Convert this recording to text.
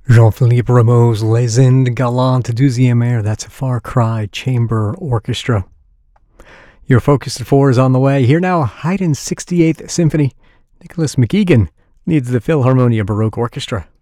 Jean-Philippe Rameau's Les Indes Galantes Deuxième Air. That's a Far Cry Chamber Orchestra. Your Focus at 4 is on the way. Here now, Haydn's 68th Symphony. Nicholas McEgan leads the Philharmonia Baroque Orchestra.